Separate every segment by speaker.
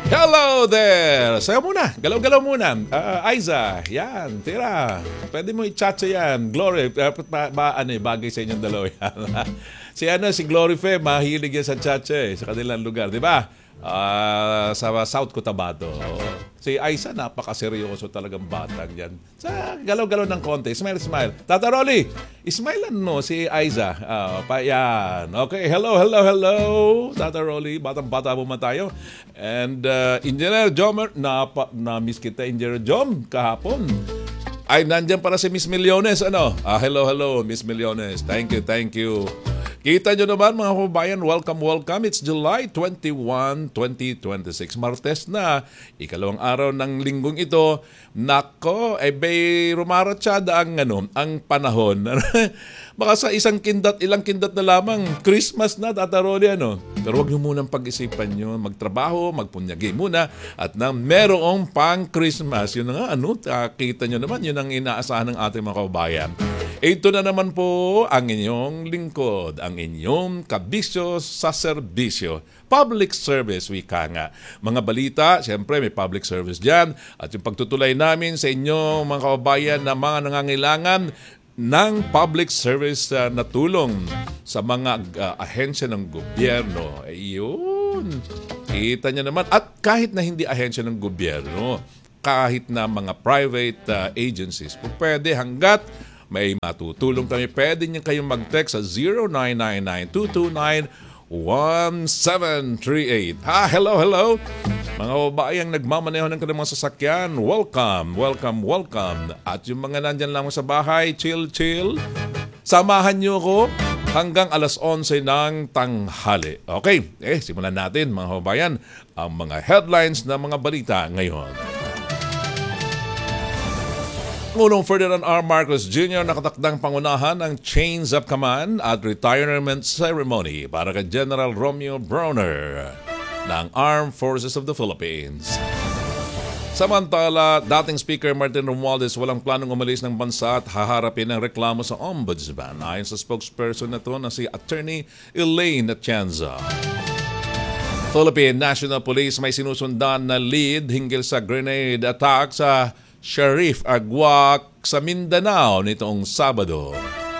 Speaker 1: Hello there! Sayo muna. Galaw-galaw muna. Aiza, yan. Tira. Pwede mo i-chat yan. Glory, bagay sa inyong dalawa yan. si Glory Fe, mahilig yan sa chat sa kanilang lugar. Di ba? Sa South Cotabato. Si Aiza, napakaseryoso talagang batang yan. Sa galaw-galaw ng konti. Smile, smile. Tata Rolly, smilean mo si Aiza. Yan. Okay, hello. Tata Rolly, batang-bata mo man tayo. And Engineer Jomer, na-miss kita, Engineer Jom, kahapon. Ay, nandyan para si Miss Millones, hello, Miss Millones. Thank you. Kita nyo naman mga kababayan, welcome. It's July 21, 2026. Martes na, ikalawang araw ng linggong ito. Nako, rumaratsada ang panahon. Baka sa ilang kindat na lamang, Christmas na, tataroli, Pero huwag nyo munang pag-isipan nyo, magtrabaho, magpunyagi muna, at nang merong pang-Christmas. Yun na nga, kita nyo naman, yun ang inaasahan ng ating mga kababayan. Ito na naman po ang inyong lingkod, ang inyong kabisyo sa serbisyo. Public service, wika nga. Mga balita, siyempre may public service dyan. At yung pagtutulay namin sa inyong mga kababayan na mga nangangailangan ng public service na tulong sa mga ahensya ng gobyerno. Ayun. Kita nyo naman. At kahit na hindi ahensya ng gobyerno, kahit na mga private agencies, pwede hanggat may matutulong kami. Pwede niyo kayong mag-text sa 0999-229-1738. Hello. Mga babayang nagmamaneho ng kanilang mga sasakyan, welcome. At yung mga nandyan lang sa bahay, chill. Samahan niyo ko hanggang alas 11 ng tanghali. Okay, simulan natin mga kababayan ang mga headlines ng mga balita ngayon. Pangulong Ferdinand R. Marcos Jr. nakatakdang pangunahan ng Chains of Command at Retirement Ceremony para kay General Romeo Brawner ng Armed Forces of the Philippines. Samantala, dating Speaker Martin Romualdez walang planong umalis ng bansa at haharapin ang reklamo sa Ombudsman ayon sa spokesperson na to na si Attorney Elaine Atienza. Philippine National Police may sinusundan na lead hinggil sa grenade attack sa Sharif Agwak sa Mindanao nitong Sabado.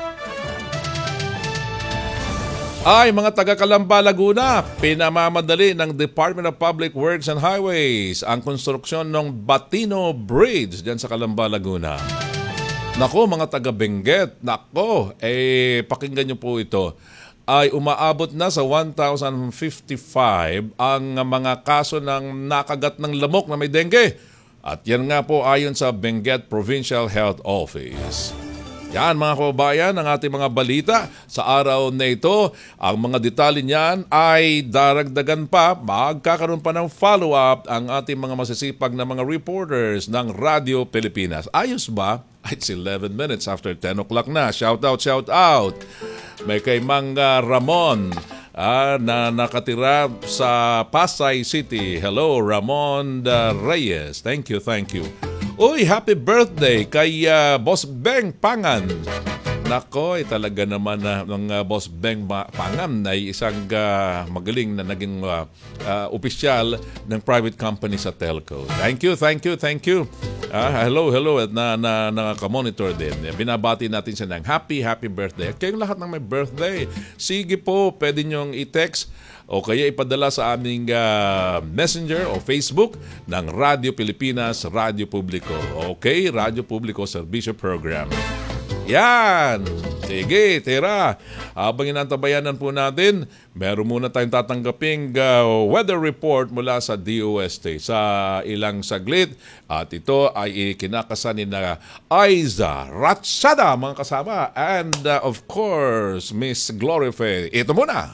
Speaker 1: Ay, mga taga-Calamba, Laguna, pinamamadali ng Department of Public Works and Highways ang konstruksyon ng Batino Bridge dyan sa Calamba, Laguna. Nako, mga taga-Benguet, pakinggan nyo po ito. Ay umaabot na sa 1,055 ang mga kaso ng nakagat ng lamok na may dengue. At yan nga po ayon sa Benguet Provincial Health Office. Yan mga kababayan, ang ating mga balita sa araw na ito. Ang mga detalye niyan ay daragdagan pa. Magkakaroon pa ng follow-up ang ating mga masisipag na mga reporters ng Radio Pilipinas. Ayos ba? It's 11 minutes after 10 o'clock na. Shout out. May kay Mang Ramon na nakatira sa Pasay City. Hello, Ramon Reyes. Thank you. Uy, happy birthday kay Boss Beng Pangan. Nako, talaga naman ng Boss Beng Pangan ay isang magaling na naging opisyal ng private company sa telco. Thank you. Hello at nakaka-monitor din. Binabati natin siya ng happy birthday. At kayong lahat ng may birthday, sige po, pwede nyong i-text o kaya ipadala sa aming messenger o Facebook ng Radio Pilipinas, Radio Publico. Okay, Radio Publico Servicio Program. Yan! Sige, tira. Habang inantabayanan po natin, meron muna tayong tatanggaping weather report mula sa DOST sa ilang saglit. At ito ay kinakasanin na Aiza Ratsada, mga kasama. And of course, Miss Glory Fe. Ito muna.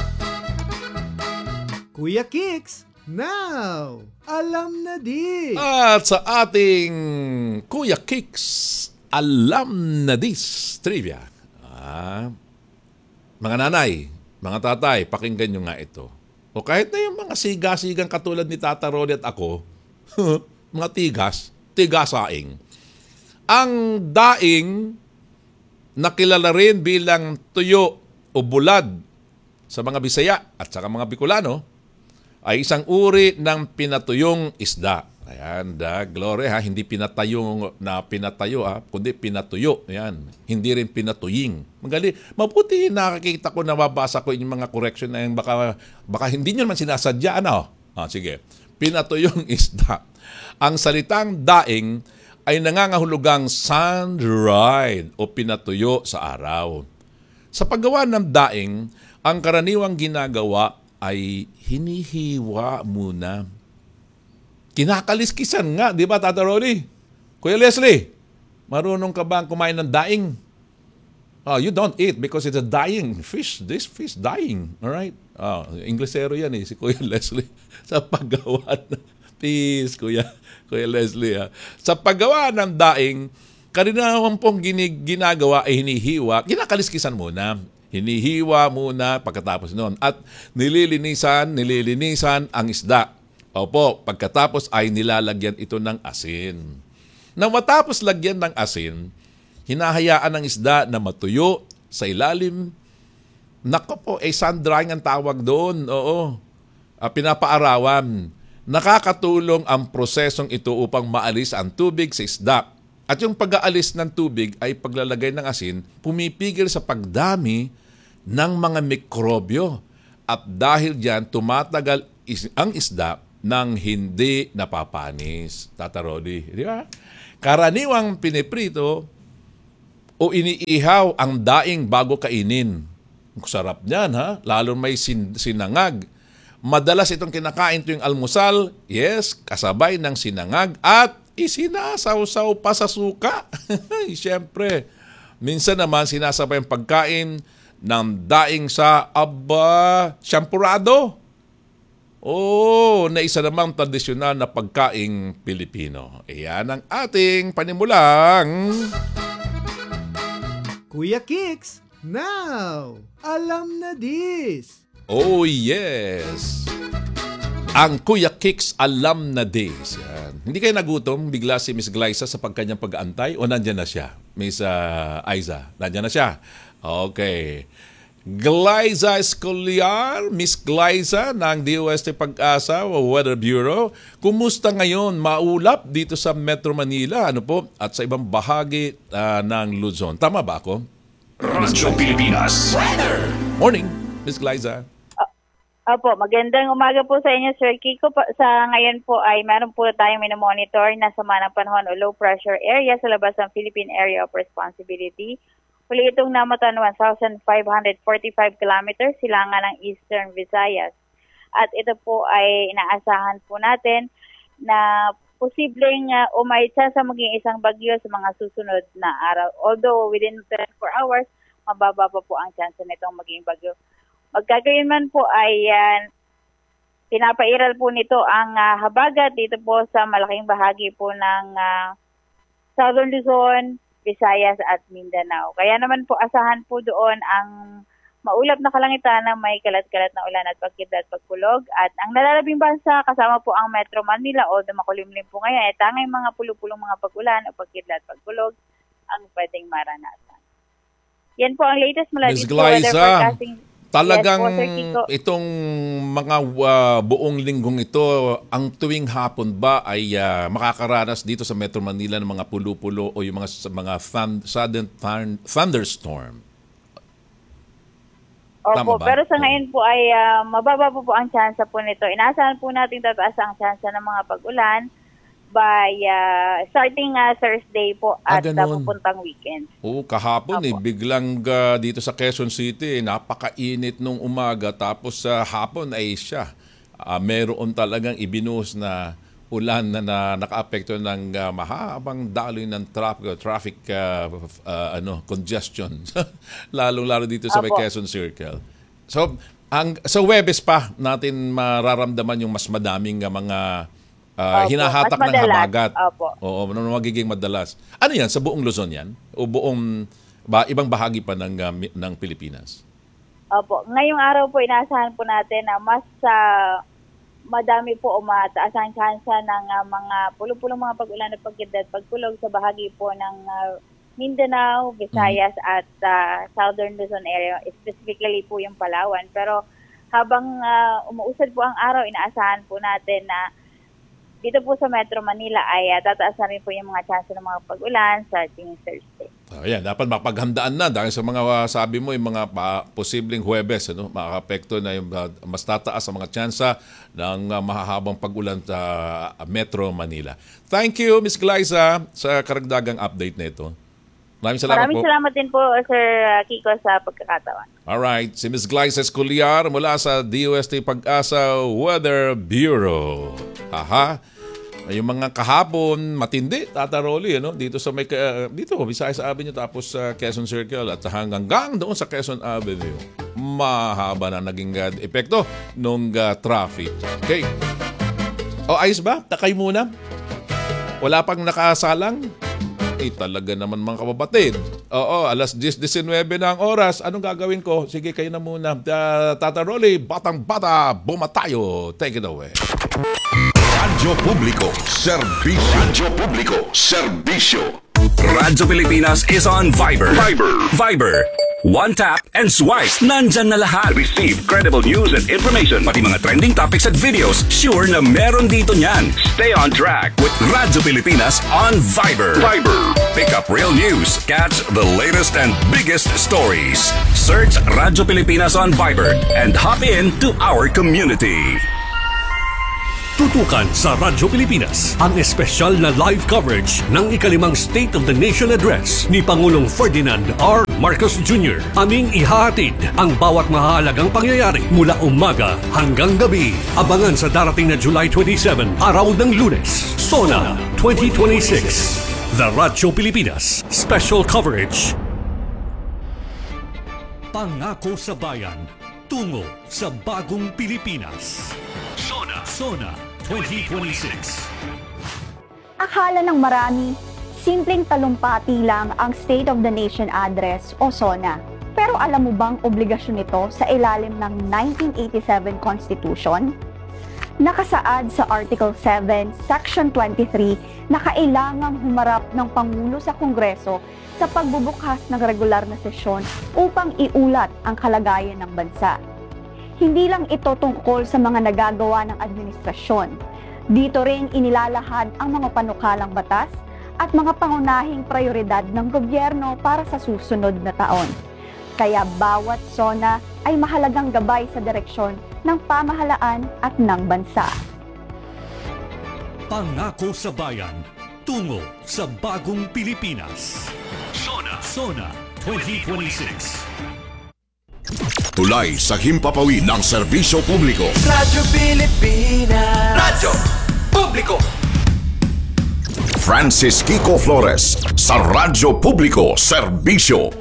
Speaker 2: Kuya Kicks, now, alam na di.
Speaker 1: At sa ating Kuya Kicks, alam na dis trivia. Mga nanay, mga tatay, pakinggan nyo nga ito. O kahit na yung mga siga-sigang katulad ni Tata Rolly at ako, mga tigasaing. Ang daing nakilala rin bilang tuyo o bulad sa mga Bisaya at saka mga Bicolano ay isang uri ng pinatuyong isda. Ayan, Gloria ha, hindi pinatayong na pinatayo ha, kundi pinatuyo. Ayan, hindi rin pinatuying. Magaling, mabuti nakakita ko, nababasa ko yung mga correction na yan, baka hindi nyo naman sinasadya, ano? Sige, pinatuyong isda. Ang salitang daing ay nangangahulugang sun-dried o pinatuyo sa araw. Sa paggawa ng daing, ang karaniwang ginagawa ay hinihiwa muna. Kinakaliskisan nga, di ba, Tata Rolly? Kuya Leslie, marunong ka ba kumain ng daing? You don't eat because it's a dying fish. This fish dying, alright? Inglesero yan si Kuya Leslie. Sa paggawa ng... Please, Kuya Leslie. Sa paggawa ng daing, karaniwan pong ginagawa ay hinihiwa. Kinakaliskisan muna. Hinihiwa muna pagkatapos noon. At nililinisan ang isda. Opo, pagkatapos ay nilalagyan ito ng asin. Nang matapos lagyan ng asin, hinahayaan ng isda na matuyo sa ilalim. Nako po, sun-drying ang tawag doon. Oo. Pinapaarawan. Nakakatulong ang prosesong ito upang maalis ang tubig sa isda. At yung pag-aalis ng tubig ay paglalagay ng asin, pumipigil sa pagdami ng mga mikrobyo. At dahil diyan, tumatagal ang isda nang hindi napapanis. Tata Rodi, di ba? Karaniwang piniprito o iniihaw ang daing bago kainin. Sarap niyan, ha? Lalo may sinangag. Madalas itong kinakain tuwing almusal, yes, kasabay ng sinangag at isinasawsaw pa sa suka. Siyempre, minsan naman sinasabay ang pagkain ng daing sa champurado. Na isa namang tradisyonal na pagkaing Pilipino. Iyan ang ating panimulang...
Speaker 2: Kuya Kicks, now, alam na this.
Speaker 1: Oh yes! Ang Kuya Kicks Alam na Days. Yan. Hindi kayo nagutom bigla si Miss Glyza sa pagkanyang pag-aantay o nandyan na siya? Miss Aiza, nandyan na siya? Okay. Glyza Escolar, Miss Glyza ng DOST Pag-asa o Weather Bureau. Kumusta ngayon? Maulap dito sa Metro Manila, at sa ibang bahagi ng Luzon. Tama ba ako?
Speaker 3: Radyo Pilipinas. Weather!
Speaker 1: Morning, Miss Glyza.
Speaker 4: Opo, magandang umaga po sa inyo, Sir Kiko. Sa ngayon po ay meron po tayong minomonitor na sama ng panahon o low pressure area sa labas ng Philippine Area of Responsibility. Huli itong namatan 1,545 kilometers silangan ng Eastern Visayas. At ito po ay inaasahan po natin na posibleng umaitsa sa maging isang bagyo sa mga susunod na araw. Although within 24 hours, mababa pa po ang chance nitong maging bagyo. Magkagayon man po ay pinapairal po nito ang habagat dito po sa malaking bahagi po ng Southern Luzon, Visayas at Mindanao. Kaya naman po asahan po doon ang maulap na kalangitan ng may kalat-kalat na ulan at pagkidlat at pagkulog. At ang nalalabing bansa kasama po ang Metro Manila, although makulimlim po ngayon, ay tanging mga pulupulong mga pag-ulan o pagkidlat at pagkulog ang pwedeng maranasan. Yan po ang latest mula
Speaker 1: Ms.
Speaker 4: dito sa weather
Speaker 1: Glyza,
Speaker 4: forecasting.
Speaker 1: talagang
Speaker 4: Yes po, Sir Kiko.
Speaker 1: itong mga buong linggong ito, ang tuwing hapon ba ay makakaranas dito sa Metro Manila ng mga pulo-pulo o yung mga sudden thunderstorm? Tama
Speaker 4: Opo,
Speaker 1: ba?
Speaker 4: pero sa ngayon po ay mababa po ang chance po nito. Inaasahan po natin tataas ang chance ng mga pag-ulan by starting Thursday po at
Speaker 1: ganun.
Speaker 4: pupuntang weekend.
Speaker 1: Oo, kahapon
Speaker 4: Opo.
Speaker 1: biglang dito sa Quezon City, napakainit nung umaga tapos sa hapon ay meron talagang ibinuhos na ulan na nakaapekto ng mahabang daloy ng traffic congestion. Lalong-lalo dito sa may
Speaker 4: Opo.
Speaker 1: Quezon Circle. So, sa Huwebes pa natin mararamdaman yung mas madaming mga
Speaker 4: Opo,
Speaker 1: hinahatak
Speaker 4: mas
Speaker 1: ng
Speaker 4: madalas.
Speaker 1: habagat.
Speaker 4: Opo.
Speaker 1: Oo, magiging madalas. Ano yan? Sa buong Luzon yan? O buong ibang bahagi pa ng Pilipinas?
Speaker 4: Opo, ngayong araw po inaasahan po natin na mas madami po o mataas ang chance ng mga pulong-pulong mga pag-ulan at pagkidlat, pagkulog sa bahagi po ng Mindanao, Visayas at Southern Luzon area, specifically po yung Palawan. Pero habang umuusad po ang araw, inaasahan po natin na dito po sa Metro Manila ay tataas na rin po yung mga chance ng mga pag-ulan sa ating Thursday.
Speaker 1: Ayan, dapat mapaghandaan na dahil sa mga sabi mo yung mga posibleng Huwebes, ano, makakapekto na yung mas tataas ang mga tsansa ng mahahabang pag-ulan sa Metro Manila. Thank you, Ms. Glyza, sa karagdagang update na ito. Maraming salamat po.
Speaker 4: Salamat din po, Sir Kiko, sa pagkakataon.
Speaker 1: Alright, si Ms. Glyza Esculiar mula sa DOST Pag-asa Weather Bureau. Haha. Yung mga kahapon, matindi, Tata Rolly, ano? Dito sa may, dito, Visayas Avenue, tapos sa Quezon Circle, at hanggang doon sa Quezon Avenue. Mahaba na naging epekto ng traffic. Okay. O, ayos ba? Takay muna. Wala pang nakasalang? Talaga naman mga kababatid. Oo, alas 10:19 na ang oras. Anong gagawin ko? Sige, kayo na muna. Tata Rolly, batang-bata, bumatayo. Take it away.
Speaker 3: Radyo Publiko, Serbisyo. Radyo Publiko, Serbisyo. Radyo Pilipinas is on Viber. Viber. One tap and swipe. Nandyan na lahat. Receive credible news and information. Pati mga trending topics at videos. Sure na meron dito niyan. Stay on track with Radyo Pilipinas on Viber. Pick up real news. Catch the latest and biggest stories. Search Radyo Pilipinas on Viber and hop in to our community.
Speaker 5: Tutukan sa Radyo Pilipinas ang espesyal na live coverage ng ikalimang State of the Nation Address ni Pangulong Ferdinand R. Marcos Jr. Aming ihahatid ang bawat mahalagang pangyayari mula umaga hanggang gabi. Abangan sa darating na July 27, araw ng Lunes. SONA 2026. The Radyo Pilipinas Special Coverage. Pangako sa bayan, tungo sa bagong Pilipinas. SONA 2026.
Speaker 6: Akala ng marami, simpleng talumpati lang ang State of the Nation Address o SONA. Pero alam mo bang obligasyon ito sa ilalim ng 1987 Constitution? Nakasaad sa Article 7, Section 23 na kailangang humarap ng Pangulo sa Kongreso sa pagbubukas ng regular na sesyon upang iulat ang kalagayan ng bansa. Hindi lang ito tungkol sa mga nagagawa ng administrasyon. Dito rin inilalahad ang mga panukalang batas at mga pangunahing prioridad ng gobyerno para sa susunod na taon. Kaya bawat SONA ay mahalagang gabay sa direksyon ng pamahalaan at ng bansa.
Speaker 5: Pangako sa bayan, tungo sa bagong Pilipinas. SONA 2026.
Speaker 3: Tulay sa himpapawid ng serbisyo publiko.
Speaker 7: Radyo Pilipinas. Radyo Publiko.
Speaker 3: Francis Kiko Flores sa Radyo Publiko, Serbisyo.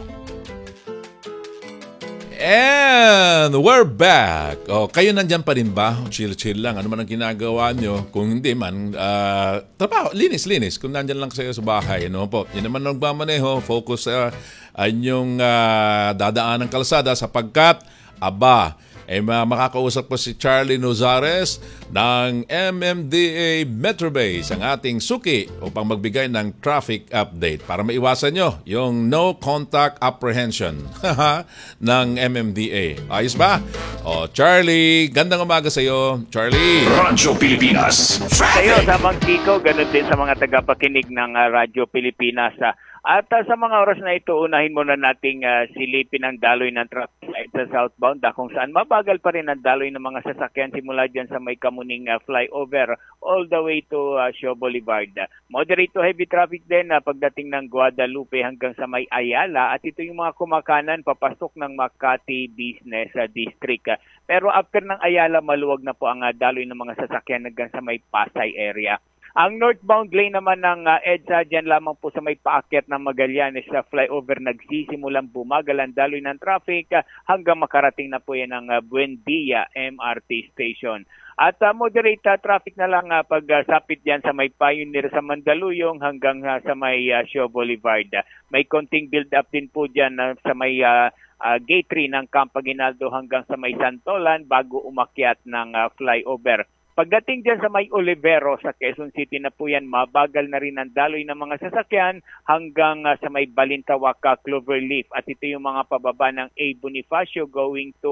Speaker 1: And we're back. O, kayo nandyan pa rin ba? Chill-chill lang. Ano man ang ginagawa nyo? Kung hindi man, trabaho, linis-linis. Kung nandyan lang kayo sa bahay, ano po? Yan naman nagmamaneho. Focus sa inyong dadaan ng kalsada sapagkat, makakausap ko si Charlie Nozares ng MMDA Metro Base, ang ating suki, upang magbigay ng traffic update para maiwasan nyo yung no contact apprehension ng MMDA. Ayos ba? O, Charlie, gandang umaga sa iyo, Charlie.
Speaker 3: Radyo Pilipinas.
Speaker 8: Sa'yo, sa Mang Kiko, ganun din sa mga tagapakinig ng Radyo Pilipinas. At sa mga oras na ito, unahin muna nating silipin ang daloy ng traffic light sa southbound kung saan mabagal pa rin ang daloy ng mga sasakyan simula dyan sa may Kamuning flyover all the way to Shaw Boulevard. Moderate to heavy traffic din pagdating ng Guadalupe hanggang sa may Ayala, at ito yung mga kumakanan papasok ng Makati Business District. Pero after ng Ayala, maluwag na po ang daloy ng mga sasakyan hanggang sa may Pasay area. Ang northbound lane naman ng EDSA, dyan lamang po sa may paakyat ng Magallanes sa flyover, nagsisimulang bumagal ang daloy ng traffic hanggang makarating na po yan ng Buendia MRT Station. At moderate traffic na lang pagsapit dyan sa may Pioneer sa Mandaluyong hanggang sa may Shaw Boulevard. May konting build-up din po dyan sa may Gate 3 ng Camp Aguinaldo hanggang sa may Santolan bago umakyat ng flyover. Pagdating dyan sa may Olivero sa Quezon City na po yan, mabagal na rin ang daloy ng mga sasakyan hanggang sa may Balintawak, Cloverleaf. At ito yung mga pababa ng A. Bonifacio going to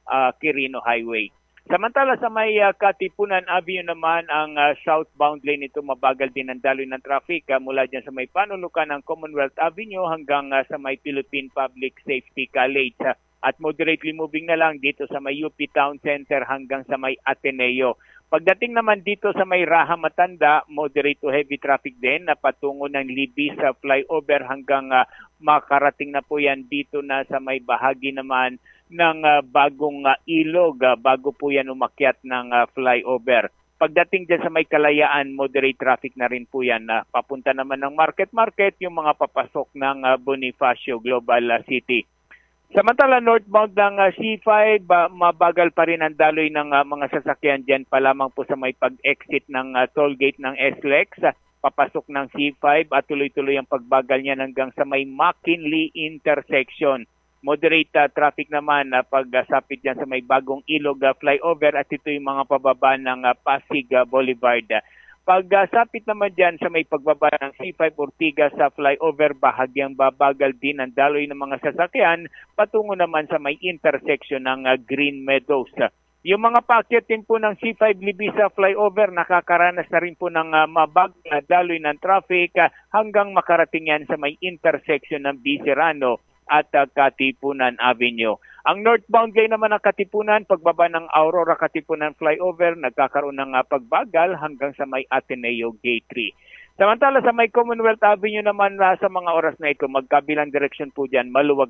Speaker 8: Quirino Highway. Samantala sa may Katipunan Avenue naman, ang southbound lane nito mabagal din ang daloy ng traffic mula dyan sa may panulukan ng Commonwealth Avenue hanggang sa may Philippine Public Safety College. At moderately moving na lang dito sa may UP Town Center hanggang sa may Ateneo. Pagdating naman dito sa may Raha Matanda, moderate to heavy traffic din na patungo ng Libis sa flyover hanggang makarating na po yan dito na sa may bahagi naman ng bagong ilog bago po yan umakyat ng flyover. Pagdating dyan sa may Kalayaan, moderate traffic na rin po yan. Papunta naman ng Market, yung mga papasok ng Bonifacio Global City. Samantala, northbound ng C5, mabagal pa rin ang daloy ng mga sasakyan dyan pa lamang po sa may pag-exit ng toll gate ng SLEX. Papasok ng C5 at tuloy-tuloy ang pagbagal niya hanggang sa may McKinley intersection. Moderate traffic naman pagsapit dyan sa may bagong ilog flyover at ito yung mga pababa ng Pasig Boulevard. Pagsapit naman dyan sa may pagbaba ng C5 Ortigas sa flyover, bahagyang babagal din ang daloy ng mga sasakyan patungo naman sa may intersection ng Green Meadows. Yung mga paakyat din po ng C5 Libisa flyover, nakakaranas na rin po ng mabagal na daloy ng traffic hanggang makarating yan sa may intersection ng Biserano at Katipunan Avenue. Ang northbound lane naman ng Katipunan, pagbaba ng Aurora Katipunan flyover, nagkakaroon ng pagbagal hanggang sa may Ateneo Gate 3. Samantala sa may Commonwealth Avenue naman sa mga oras na ito, magkabilang direksyon po dyan, maluwag